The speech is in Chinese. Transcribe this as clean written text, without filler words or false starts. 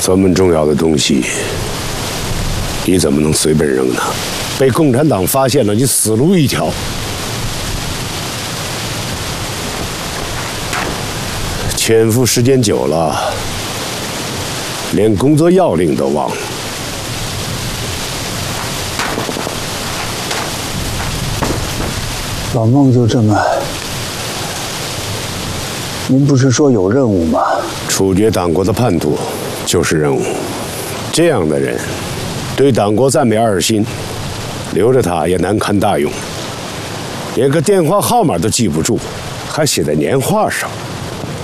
这么重要的东西，你怎么能随便扔呢？被共产党发现了，你死路一条。潜伏时间久了，连工作要领都忘了。 老孟就这么，您不是说有任务吗？ 处决党国的叛徒就是任务。这样的人，对党国再没二心，留着他也难堪大用。连个电话号码都记不住，还写在年画上。